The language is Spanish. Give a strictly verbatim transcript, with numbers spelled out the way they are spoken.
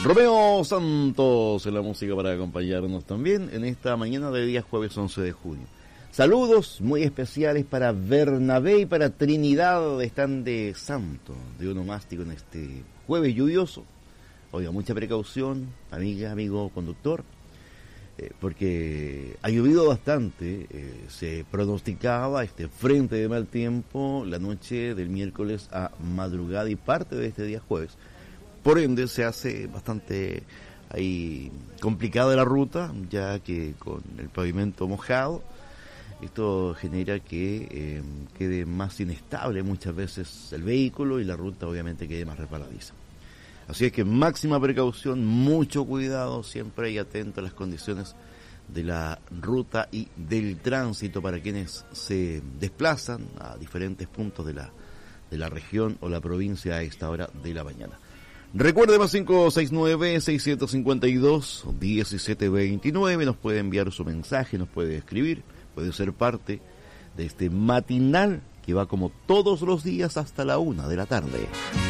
Romeo Santos en la música para acompañarnos también en esta mañana de día jueves once de junio. Saludos muy especiales para Bernabé y para Trinidad, están de santo, de onomástico en este jueves lluvioso. Oiga, mucha precaución, amiga, amigo conductor, eh, porque ha llovido bastante. Eh, se pronosticaba este frente de mal tiempo la noche del miércoles a madrugada y parte de este día jueves. Por ende, se hace bastante ahí complicada la ruta, ya que con el pavimento mojado, esto genera que eh, quede más inestable muchas veces el vehículo y la ruta obviamente quede más resbaladiza. Así es que máxima precaución, mucho cuidado, siempre y atento a las condiciones de la ruta y del tránsito para quienes se desplazan a diferentes puntos de la, de la región o la provincia a esta hora de la mañana. Recuerde, más cinco seis nueve, seis cinco dos, uno siete dos nueve, nos puede enviar su mensaje, nos puede escribir, puede ser parte de este matinal que va como todos los días hasta la una de la tarde.